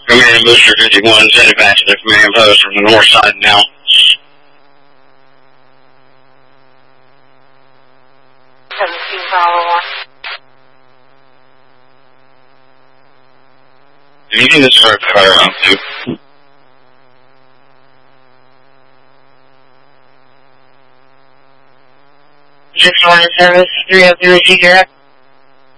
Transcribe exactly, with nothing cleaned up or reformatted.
Command Booster fifty-one, set advance to command post from the north side now. seventeen, Bravo one. Anything that's for fire on two. six one service, three oh three, G, correct?